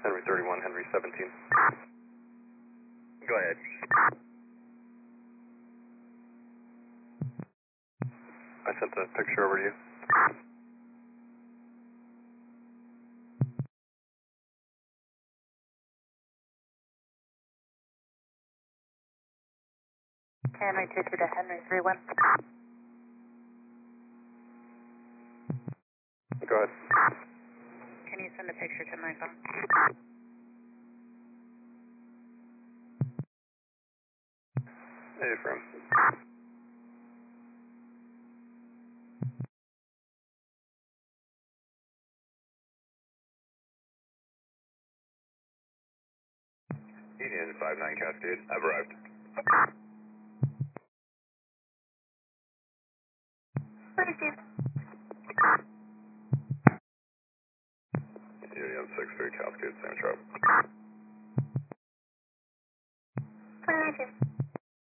Henry 31, Henry 17. Go ahead. I sent the picture over to you. Henry 22 to Henry 31. Go ahead. Can you send a picture to my phone? Hey, from. Union 59 Cascade, I've arrived. Union 63 Cascade, same trip. 22.